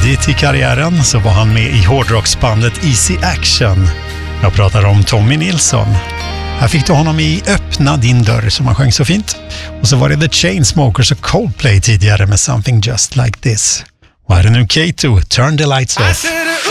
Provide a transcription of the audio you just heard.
tidigt i karriären så var han med i hårdrocksbandet Easy Action. Jag pratar om Tommy Nilsson. Här fick du honom i Öppna din dörr som han sjöng så fint. Och så var det The Chainsmokers och Coldplay tidigare med Something Just Like This. Och här är nu K2, Turn the Lights Off.